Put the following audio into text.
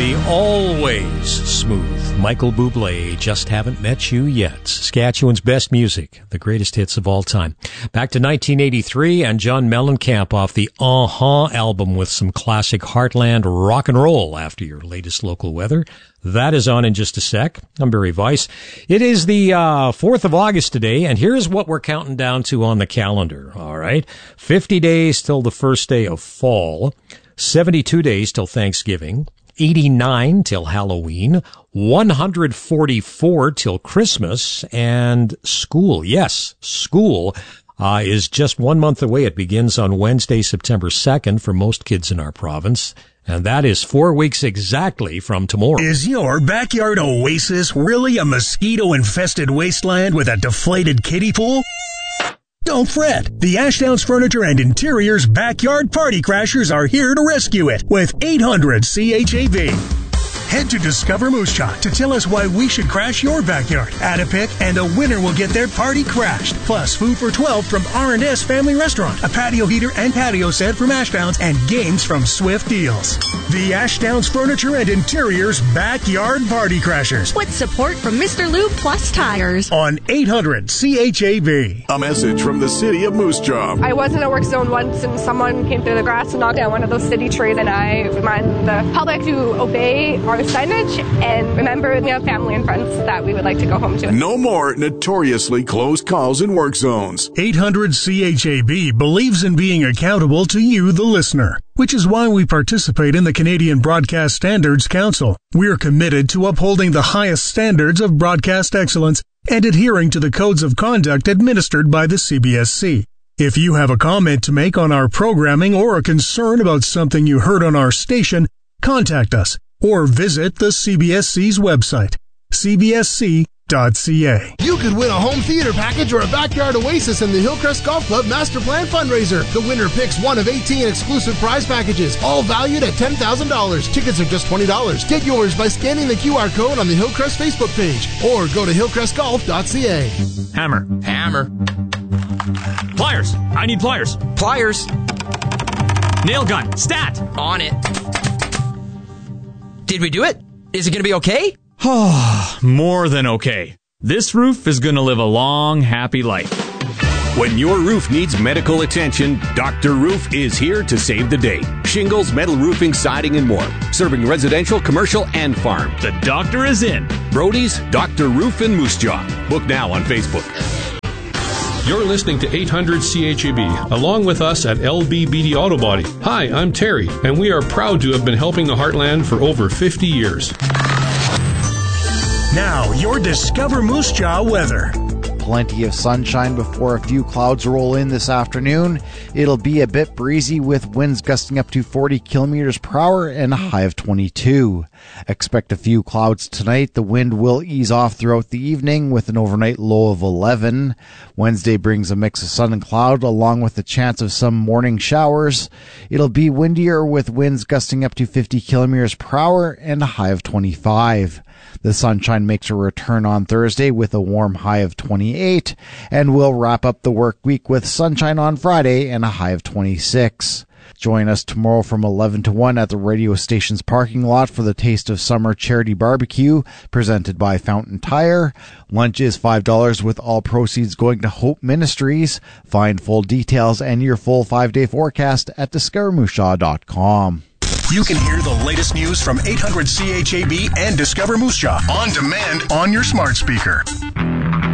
The always smooth Michael Bublé, Just Haven't Met You Yet. Saskatchewan's best music, the greatest hits of all time. Back to 1983 and John Mellencamp off the album with some classic Heartland rock and roll after your latest local weather. That is on in just a sec. I'm Barry Weiss. It is the 4th of August today, and here's what we're counting down to on the calendar, all right? 50 days till the first day of fall, 72 days till Thanksgiving, 89 till Halloween, 144 till Christmas, and school. Yes, school is just 1 month away. It begins on Wednesday, September 2nd for most kids in our province. And that is 4 weeks exactly from tomorrow. Is your backyard oasis really a mosquito-infested wasteland with a deflated kiddie pool? Don't fret. The Ashdowns Furniture and Interiors Backyard Party Crashers are here to rescue it with 800 CHAV. Head to Discover Moose Jaw to tell us why we should crash your backyard. Add a pick and a winner will get their party crashed. Plus food for 12 from R&S Family Restaurant, a patio heater and patio set from Ashdowns, and games from Swift Deals. The Ashdowns Furniture and Interiors Backyard Party Crashers. With support from Mr. Lube Plus Tires. On 800 CHAV. A message from the city of Moose Jaw. I was in a work zone once and someone came through the grass and knocked down one of those city trees, and I remind the public to obey our signage and remember we have family and friends that we would like to go home to. No more notoriously closed calls in work zones. 800 CHAB believes in being accountable to you, the listener, which is why we participate in the Canadian Broadcast Standards Council. We're committed to upholding the highest standards of broadcast excellence and adhering to the codes of conduct administered by the CBSC. If you have a comment to make on our programming or a concern about something you heard on our station, contact us or visit the CBSC's website, cbsc.ca. You could win a home theater package or a backyard oasis in the Hillcrest Golf Club Master Plan fundraiser. The winner picks one of 18 exclusive prize packages, all valued at $10,000. Tickets are just $20. Get yours by scanning the QR code on the Hillcrest Facebook page or go to hillcrestgolf.ca. Hammer. Pliers. I need pliers. Pliers. Nail gun. Stat. On it. Did we do it? Is it going to be okay? More than okay. This roof is going to live a long, happy life. When your roof needs medical attention, Dr. Roof is here to save the day. Shingles, metal roofing, siding, and more. Serving residential, commercial, and farm. The doctor is in. Brody's Dr. Roof in Moose Jaw. Book now on Facebook. You're listening to 800 CHAB, along with us at LBBD Auto Body. Hi, I'm Terry, and we are proud to have been helping the Heartland for over 50 years. Now, your Discover Moose Jaw weather. Plenty of sunshine before a few clouds roll in this afternoon. It'll be a bit breezy with winds gusting up to 40 kilometers per hour and a high of 22. Expect a few clouds tonight. The wind will ease off throughout the evening with an overnight low of 11. Wednesday brings a mix of sun and cloud along with the chance of some morning showers. It'll be windier with winds gusting up to 50 kilometers per hour and a high of 25. The sunshine makes a return on Thursday with a warm high of 28, and we'll wrap up the work week with sunshine on Friday and a high of 26. Join us tomorrow from 11 to 1 at the radio station's parking lot for the Taste of Summer charity barbecue presented by Fountain Tire. Lunch is $5 with all proceeds going to Hope Ministries. Find full details and your full 5-day forecast at discovermoosjaw.com. You can hear the latest news from 800 CHAB and Discover Moose Jaw on demand on your smart speaker.